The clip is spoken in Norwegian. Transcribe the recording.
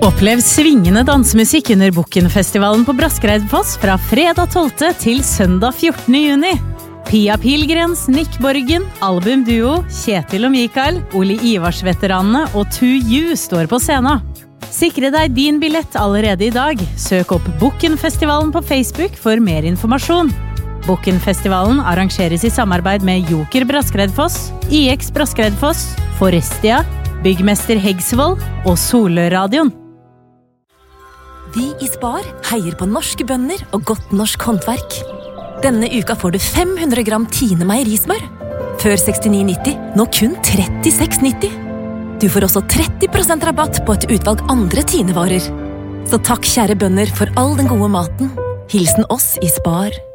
Opplev svingende dansemusikk under Bukkenfestivalen på Braskereidfoss fra fredag 12. til søndag 14. juni. Pia Pilgrens, Nick Borgen, albumduo, Kjetil og Mikael, Oli Ivars-veteranene og 2U står på scenen. Sikre deg din billett allerede i dag. Søk opp Bukkenfestivalen på Facebook for mer informasjon. Bukkenfestivalen arrangeres i samarbeid med Joker Braskereidfoss, IX Braskereidfoss, Forestia, Byggmester Heggsvold og Soløradion. Vi i Spar heier på norske bønder og godt norsk håndverk. Denne uka får du 500 gram Tine meierismør. Før 69,90, nå kun 36,90. Du får også 30% rabatt på et utvalg andre Tine-varer. Så takk kjære bønder for all den gode maten. Hilsen oss i Spar.